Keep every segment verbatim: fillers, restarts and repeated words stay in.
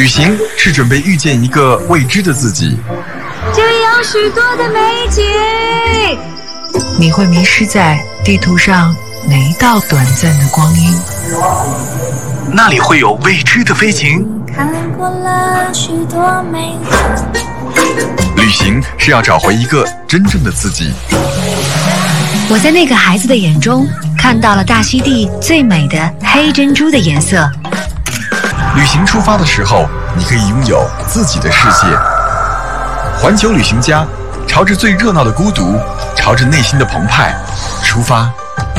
行是准备遇见一个未知的自己， 这里有许多的美景， 你会迷失在地图上每一道短暂的光阴， 那里会有未知的飞行。 看过了许多美景， 旅行是要找回一个真正的自己。 我在那个孩子的眼中看到了大溪地最美的黑珍珠的颜色。 旅行出发的时候，你可以拥有自己的世界。环球旅行家，朝着最热闹的孤独，朝着内心的澎湃出发。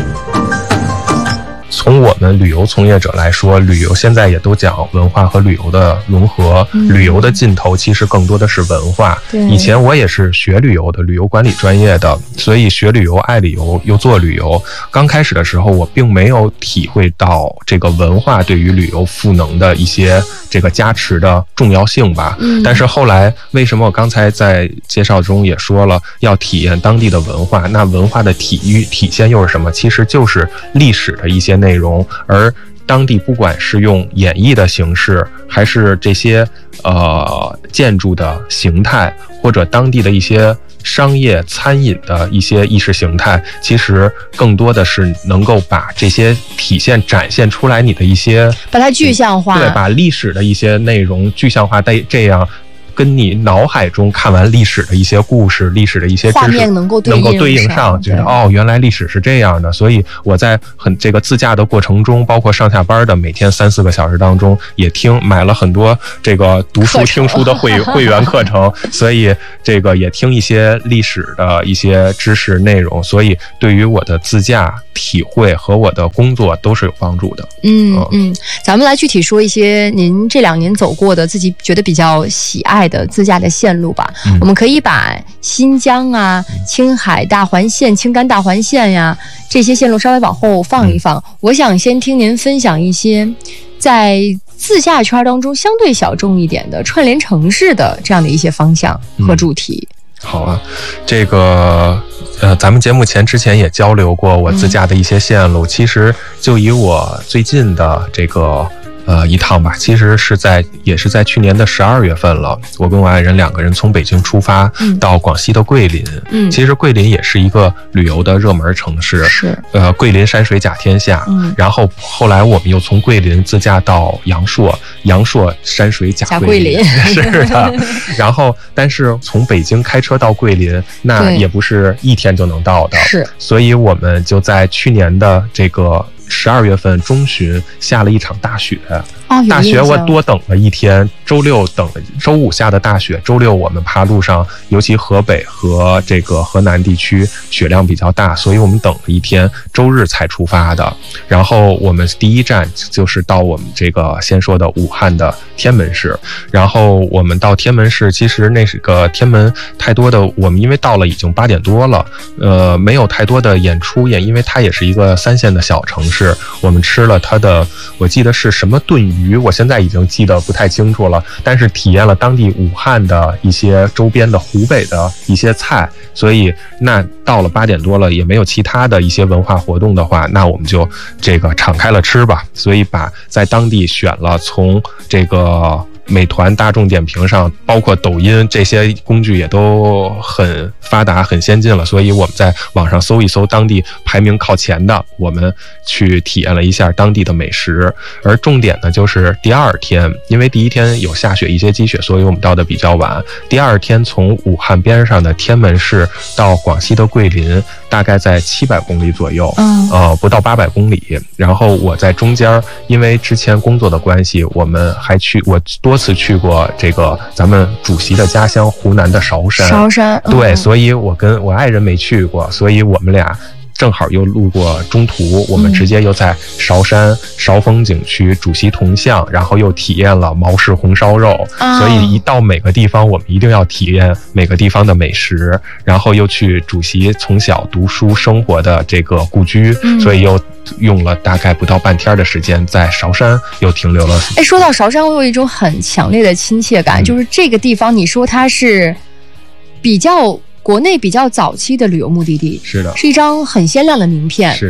从我们旅游从业者来说，旅游现在也都讲文化和旅游的融合、嗯、旅游的尽头其实更多的是文化。以前我也是学旅游的，旅游管理专业的，所以学旅游爱旅游又做旅游。刚开始的时候我并没有体会到这个文化对于旅游赋能的一些这个加持的重要性吧、嗯、但是后来为什么我刚才在介绍中也说了要体验当地的文化，那文化的体育体现又是什么？其实就是历史的一些内容，而当地不管是用演绎的形式，还是这些呃建筑的形态，或者当地的一些商业餐饮的一些意识形态，其实更多的是能够把这些体现展现出来你的一些， 把它具象化， 对，把历史的一些内容具象化，这样跟你脑海中看完历史的一些故事、历史的一些知识画面能够对应能够对应上，觉得哦，原来历史是这样的。所以我在很这个自驾的过程中，包括上下班的每天三四个小时当中，也听买了很多这个读书听书的会会员课程，所以这个也听一些历史的一些知识内容，所以对于我的自驾体会和我的工作都是有帮助的。 嗯嗯，咱们来具体说一些您这两年走过的自己觉得比较喜爱的自驾的线路吧、嗯、我们可以把新疆啊、青海大环线、青甘大环线呀这些线路稍微往后放一放、嗯、我想先听您分享一些在自驾圈当中相对小众一点的串联城市的这样的一些方向和主题、嗯好啊，这个呃，咱们节目前之前也交流过我自驾的一些线路、嗯、其实就以我最近的这个呃，一趟吧，其实是在也是在去年的十二月份了。我跟我爱人两个人从北京出发，嗯、到广西的桂林。嗯，其实桂林也是一个旅游的热门城市。 是， 呃，桂林山水甲天下。嗯，然后后来我们又从桂林自驾到阳朔，阳朔山水甲桂林。是的。然后，但是从北京开车到桂林，那也不是一天就能到的。 是， 所以我们就在去年的这个十二月份中旬下了一场大雪、 哦、 大雪我多等了一天，周六等周五下的大雪，周六我们爬路上尤其河北和这个河南地区雪量比较大，所以我们等了一天，周日才出发的。然后我们第一站就是到我们这个先说的武汉的天门市，然后我们到天门市，其实那是个天门太多的，我们因为到了已经八点多了，呃，没有太多的演出，也因为它也是一个三线的小城市，我们吃了它的，我记得是什么炖鱼，我现在已经记得不太清楚了，但是体验了当地武汉的一些周边的湖北的一些菜，所以那到了八点多了，也没有其他的一些文化活动的话，那我们就这个敞开了吃吧，所以把在当地选了从这个美团、大众点评上，包括抖音这些工具也都很发达、很先进了，所以我们在网上搜一搜当地排名靠前的，我们去体验了一下当地的美食。而重点呢，就是第二天，因为第一天有下雪、一些积雪，所以我们到的比较晚。第二天从武汉边上的天门市到广西的桂林，大概在七百公里左右，嗯，呃，不到八百公里。然后我在中间，因为之前工作的关系，我们还去我多次去过这个咱们主席的家乡湖南的韶山。 韶山， 嗯、对，所以我跟我爱人没去过，所以我们俩正好又路过中途，我们直接又在韶山韶峰景区主席铜像，然后又体验了毛氏红烧肉、啊、所以一到每个地方我们一定要体验每个地方的美食，然后又去主席从小读书生活的这个故居、嗯、所以又用了大概不到半天的时间在韶山又停留了。 哎，说到韶山，我有一种很强烈的亲切感、嗯、就是这个地方你说它是比较国内比较早期的旅游目的地， 是的， 是一张很鲜亮的名片。 是，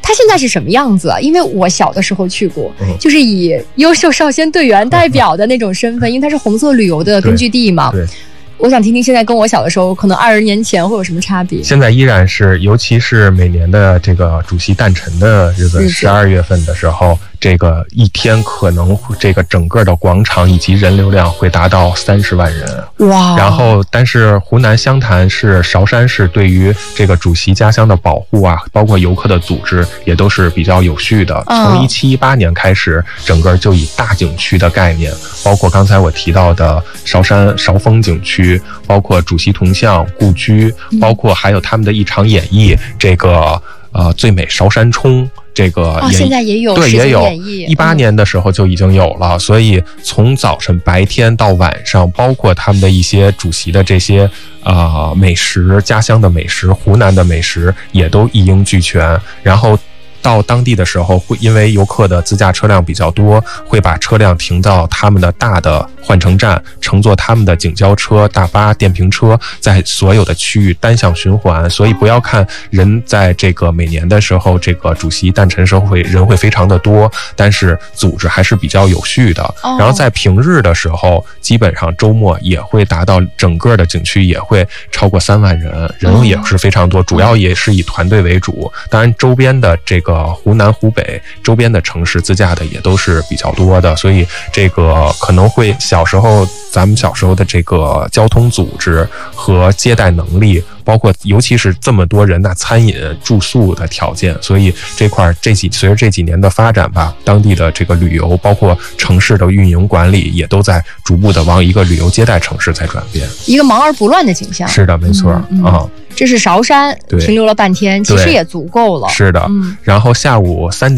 它现在是什么样子啊？因为我小的时候去过， 嗯、 就是以优秀少先队员代表的那种身份，因为它是红色旅游的根据地嘛。 对。 我想听听现在跟我小的时候，可能二十年前会有什么差别？ 现在依然是，尤其是每年的这个主席诞辰的日子，十二月份的时候，这个一天可能这个整个的广场以及人流量会达到三十万人。 哇！ 然后，但是湖南湘潭市韶山市对于这个主席家乡的保护啊，包括游客的组织，也都是比较有序的。 嗯、 从一七一八年开始，整个就以大景区的概念，包括刚才我提到的韶山韶峰景区。包括主席铜像、故居，包括还有他们的一场演绎，这个呃最美韶山冲。这个哦，现在也有对也有，一八嗯、 年的时候就已经有了，所以从早晨白天到晚上，包括他们的一些主席的这些呃美食，家乡的美食、湖南的美食也都一应俱全，然后。到当地的时候，会因为游客的自驾车辆比较多，会把车辆停到他们的大的换乘站，乘坐他们的景交车、大巴、电瓶车，在所有的区域单向循环。所以不要看人在这个每年的时候，这个主席诞辰时候会人会非常的多，但是组织还是比较有序的。然后在平日的时候，基本上周末也会达到整个的景区也会超过三万人，人也是非常多，主要也是以团队为主。当然，周边的这个。湖南、湖北周边的城市自驾的也都是比较多的，所以这个可能会小时候咱们小时候的这个交通组织和接待能力，包括尤其是这么多人那餐饮住宿的条件，所以这块这几随着这几年的发展吧，当地的这个旅游包括城市的运营管理也都在逐步的往一个旅游接待城市在转变， 一个忙而不乱的景象。 是的，没错啊。嗯嗯这是韶山停留了半天，其实也足够了。 是的，嗯、然后下午三点。